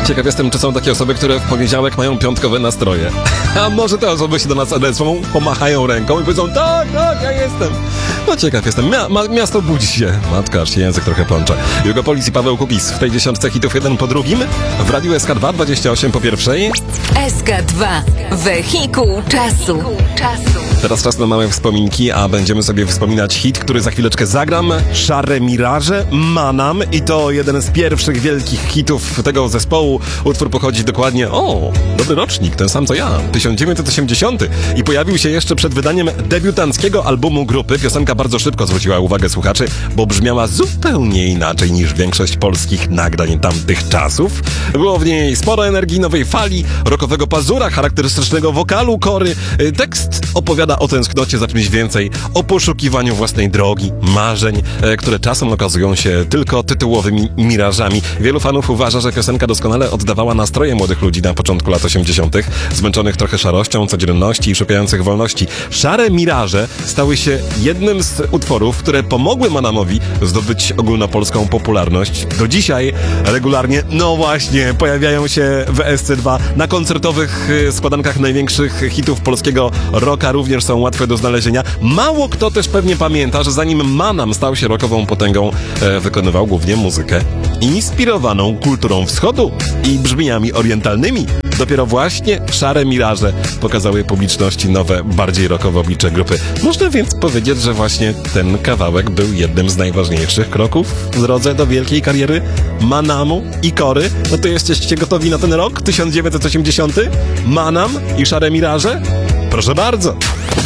Ciekaw jestem, czy są takie osoby, które w poniedziałek mają piątkowe nastroje. A może te osoby się do nas odezwą, pomachają ręką i powiedzą, tak, ja jestem. No ciekaw jestem. Miasto budzi się. Matka, aż się język trochę plącze. Jugopolis i Paweł Kukiz w tej dziesiątce hitów jeden po drugim. W Radiu SK2 28 po pierwszej. SK2. Wehikuł czasu. Teraz czas na małe wspominki, a będziemy sobie wspominać hit, który za chwileczkę zagram. Szare Miraże, Manam. I to jeden z pierwszych wielkich hitów tego zespołu. Utwór pochodzi dokładnie, dobry rocznik, ten sam co ja, 1980. I pojawił się jeszcze przed wydaniem debiutanckiego albumu grupy. Piosenka bardzo szybko zwróciła uwagę słuchaczy, bo brzmiała zupełnie inaczej niż większość polskich nagrań tamtych czasów. Było w niej sporo energii, nowej fali, rockowego pazura, charakterystycznego wokalu Kory. Tekst opowiada o tęsknocie za czymś więcej, o poszukiwaniu własnej drogi, marzeń, które czasem okazują się tylko tytułowymi mirażami. Wielu fanów uważa, że piosenka doskonale oddawała nastroje młodych ludzi na początku lat 80., zmęczonych trochę szarością, codzienności i szukających wolności. Szare Miraże stały się jednym z utworów, które pomogły Manamowi zdobyć ogólnopolską popularność. Do dzisiaj regularnie, pojawiają się w SC2 na koncertowych składankach największych hitów polskiego rocka, również są łatwe do znalezienia. Mało kto też pewnie pamięta, że zanim Manam stał się rockową potęgą, wykonywał głównie muzykę inspirowaną kulturą wschodu i brzmieniami orientalnymi. Dopiero właśnie Szare Miraże pokazały publiczności nowe, bardziej rockowe oblicze grupy. Można więc powiedzieć, że właśnie ten kawałek był jednym z najważniejszych kroków w drodze do wielkiej kariery Manamu i Kory. No to jesteście gotowi na ten rok 1980? Manam i Szare Miraże? Proszę bardzo!